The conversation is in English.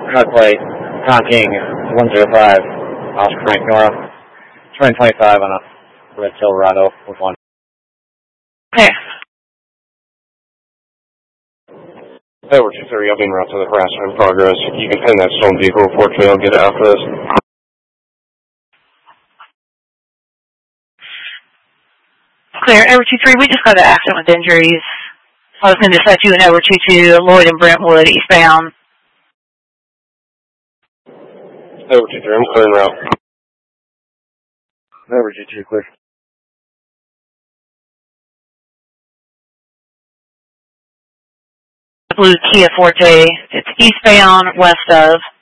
Plate, Tom King, 105, Oscar Frank Nora, 2025 on a red Silverado with one. Okay. Over 230, I'll be en route to the harassment in progress. You can pin that stolen vehicle. Unfortunately, I'll get it after this. Clear. Over 23, we just got an accident with injuries. I was going to set you in over 22, Lloyd and Brentwood, eastbound. Over 23, I'm clear en route. Over 22, clear. Blue Kia Forte. It's eastbound, west of